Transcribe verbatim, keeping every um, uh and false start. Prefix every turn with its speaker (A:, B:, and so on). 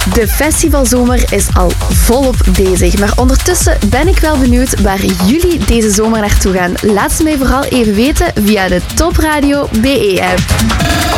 A: De festivalzomer is al volop bezig, maar ondertussen ben ik wel benieuwd waar jullie deze zomer naartoe gaan. Laat ze mij vooral even weten via de Top Radio B E app.